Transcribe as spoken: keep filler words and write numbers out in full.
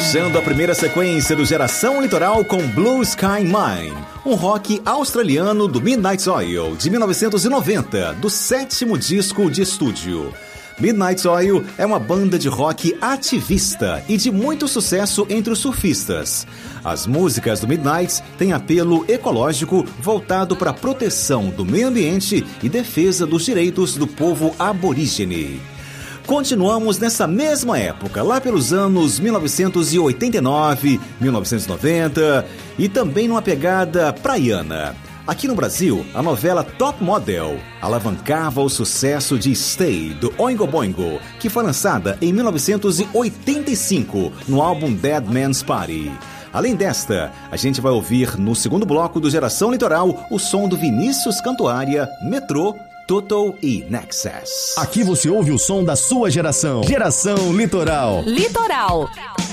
Fechando a primeira sequência do Geração Litoral com Blue Sky Mine, um rock australiano do Midnight Oil, de mil novecentos e noventa, do sétimo disco de estúdio. Midnight Oil é uma banda de rock ativista e de muito sucesso entre os surfistas. As músicas do Midnight têm apelo ecológico voltado para a proteção do meio ambiente e defesa dos direitos do povo aborígene. Continuamos nessa mesma época, lá pelos anos mil novecentos e oitenta e nove, mil novecentos e noventa e também numa pegada praiana. Aqui no Brasil, a novela Top Model alavancava o sucesso de Stay, do Oingo Boingo, que foi lançada em mil novecentos e oitenta e cinco no álbum Dead Man's Party. Além desta, a gente vai ouvir no segundo bloco do Geração Litoral o som do Vinícius Cantuária, Metrô, Total e Nexus. Aqui você ouve o som da sua geração. Geração Litoral. Litoral.